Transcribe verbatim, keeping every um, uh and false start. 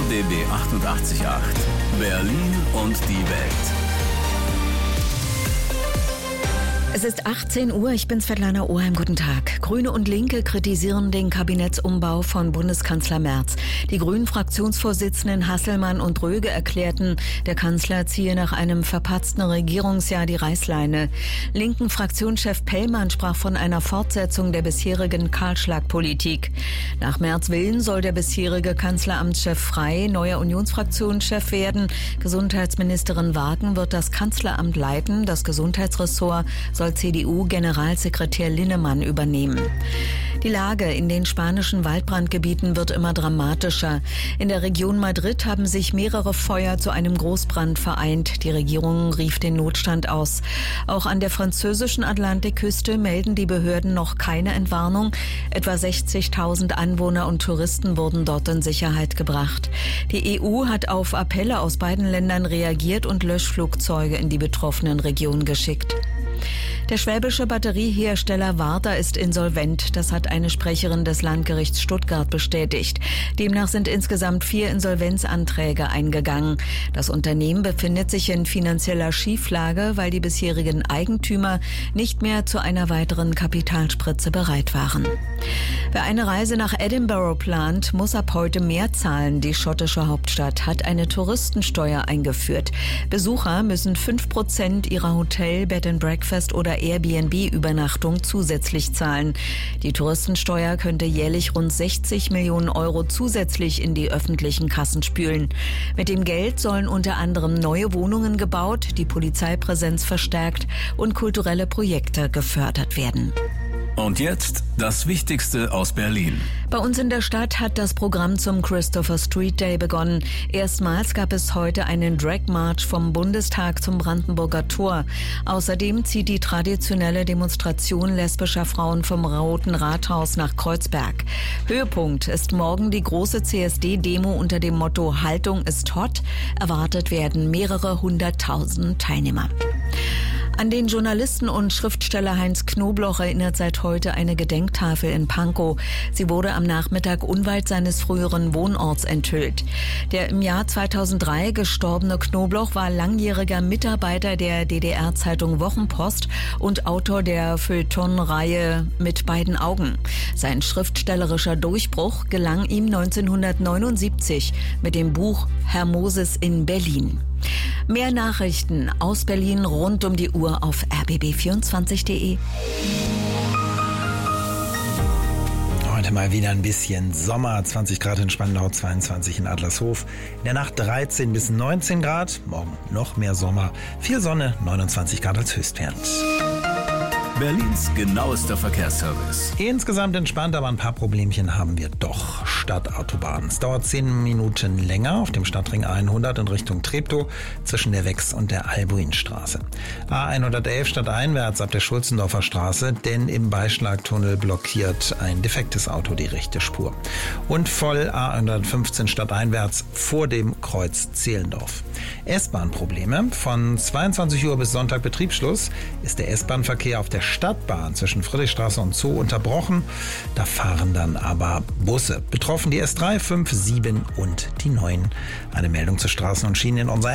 B B achtundachtzig Komma acht. Berlin und die Welt. Es ist achtzehn Uhr, ich bin Svetlana Oheim, guten Tag. Grüne und Linke kritisieren den Kabinettsumbau von Bundeskanzler Merz. Die Grünen-Fraktionsvorsitzenden Hasselmann und Röge erklärten, der Kanzler ziehe nach einem verpatzten Regierungsjahr die Reißleine. Linken Fraktionschef Pellmann sprach von einer Fortsetzung der bisherigen Kahlschlagpolitik. Nach Merz' Willen soll der bisherige Kanzleramtschef Frey neuer Unionsfraktionschef werden. Gesundheitsministerin Wagen wird das Kanzleramt leiten. Das Gesundheitsressort soll C D U-Generalsekretär Linnemann übernehmen. Die Lage in den spanischen Waldbrandgebieten wird immer dramatischer. In der Region Madrid haben sich mehrere Feuer zu einem Großbrand vereint. Die Regierung rief den Notstand aus. Auch an der französischen Atlantikküste melden die Behörden noch keine Entwarnung. Etwa sechzigtausend Anwohner und Touristen wurden dort in Sicherheit gebracht. Die E U hat auf Appelle aus beiden Ländern reagiert und Löschflugzeuge in die betroffenen Regionen geschickt. Der schwäbische Batteriehersteller Warta ist insolvent. Das hat eine Sprecherin des Landgerichts Stuttgart bestätigt. Demnach sind insgesamt vier Insolvenzanträge eingegangen. Das Unternehmen befindet sich in finanzieller Schieflage, weil die bisherigen Eigentümer nicht mehr zu einer weiteren Kapitalspritze bereit waren. Wer eine Reise nach Edinburgh plant, muss ab heute mehr zahlen. Die schottische Hauptstadt hat eine Touristensteuer eingeführt. Besucher müssen fünf Prozent ihrer Hotel-, Bed and Breakfast oder Airbnb-Übernachtung zusätzlich zahlen. Die Touristensteuer könnte jährlich rund sechzig Millionen Euro zusätzlich in die öffentlichen Kassen spülen. Mit dem Geld sollen unter anderem neue Wohnungen gebaut, die Polizeipräsenz verstärkt und kulturelle Projekte gefördert werden. Und jetzt das Wichtigste aus Berlin. Bei uns in der Stadt hat das Programm zum Christopher Street Day begonnen. Erstmals gab es heute einen Drag March vom Bundestag zum Brandenburger Tor. Außerdem zieht die traditionelle Demonstration lesbischer Frauen vom Roten Rathaus nach Kreuzberg. Höhepunkt ist morgen die große C S D-Demo unter dem Motto Haltung ist hot. Erwartet werden mehrere hunderttausend Teilnehmer. An den Journalisten und Schriftsteller Heinz Knobloch erinnert seit heute eine Gedenktafel in Pankow. Sie wurde am Nachmittag unweit seines früheren Wohnorts enthüllt. Der im Jahr zweitausenddrei gestorbene Knobloch war langjähriger Mitarbeiter der D D R-Zeitung Wochenpost und Autor der Feuilleton-Reihe Mit beiden Augen. Sein schriftstellerischer Durchbruch gelang ihm neunzehnhundertneunundsiebzig mit dem Buch Herr Moses in Berlin. Mehr Nachrichten aus Berlin rund um die Uhr auf r b b vierundzwanzig punkt d e. Heute mal wieder ein bisschen Sommer, zwanzig Grad in Spandau, zweiundzwanzig in Adlershof. In der Nacht dreizehn bis neunzehn Grad, morgen noch mehr Sommer, viel Sonne, neunundzwanzig Grad als Höchstwert. Berlins genauester Verkehrsservice. Insgesamt entspannt, aber ein paar Problemchen haben wir doch. Stadtautobahn. Es dauert zehn Minuten länger auf dem Stadtring hundert in Richtung Treptow zwischen der Wex und der Albuinstraße. A hundertelf stadteinwärts ab der Schulzendorfer Straße, denn im Beischlagtunnel blockiert ein defektes Auto die rechte Spur. Und voll A hundertfünfzehn stadteinwärts vor dem Kreuz Zehlendorf. S-Bahn-Probleme. Von zweiundzwanzig Uhr bis Sonntag Betriebsschluss ist der S-Bahn-Verkehr auf der Stadtbahn zwischen Friedrichstraße und Zoo unterbrochen. Da fahren dann aber Busse. Betroffen die S drei, fünf, sieben und die neun. Eine Meldung zu Straßen und Schienen in unserer